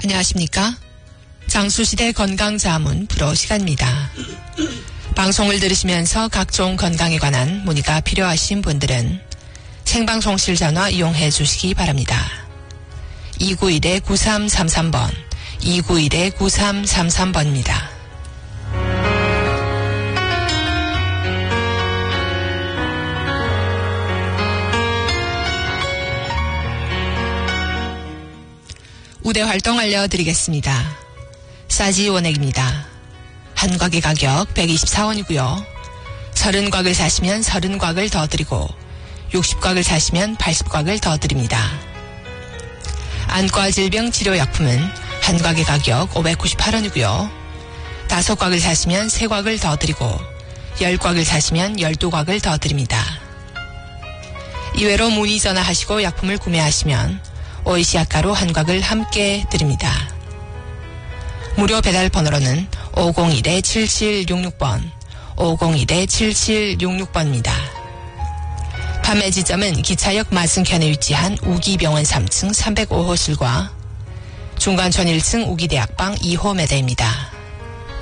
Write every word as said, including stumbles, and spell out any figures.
안녕하십니까? 장수시대 건강자문 프로 시간입니다. 방송을 들으시면서 각종 건강에 관한 문의가 필요하신 분들은 생방송실 전화 이용해 주시기 바랍니다. 이구일 구삼삼삼 번, 이구일 구삼삼삼 번입니다. 우대 활동 알려드리겠습니다. 싸지 원액입니다. 한 곽의 가격 백이십사 원이고요. 서른 곽을 사시면 서른 곽을 더 드리고 육십 곽을 사시면 팔십 곽을 더 드립니다. 안과 질병 치료약품은 한 곽의 가격 오백구십팔 원이고요. 다섯 곽을 사시면 세 곽을 더 드리고 열 곽을 사시면 열두 곽을 더 드립니다. 이외로 문의 전화하시고 약품을 구매하시면 오이시 약가로 한 곽을 함께 드립니다. 무료 배달 번호로는 오공일 칠칠육육 번, 오공일 칠칠육육 번입니다. 판매 지점은 기차역 맞은편에 위치한 우기병원 삼 층 삼백오 호실과 중간촌 일 층 우기대학방 이 호 매대입니다.